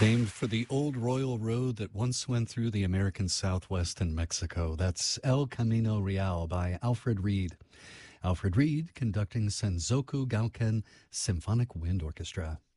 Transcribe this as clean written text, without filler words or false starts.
Named for the old royal road that once went through the American Southwest and Mexico. That's El Camino Real by Alfred Reed. Alfred Reed conducting Senzoku Gauken Symphonic Wind Orchestra.